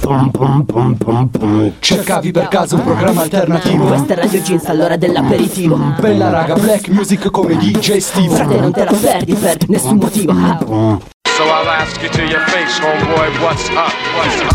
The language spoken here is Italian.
Cercavi per caso un programma alternativo? Questa è Radio Jeans all'ora dell'aperitivo. Bella raga, black music come DJ Steve. Frate, non te la perdi per nessun motivo. So I'll ask you to your face, homeboy, what's up?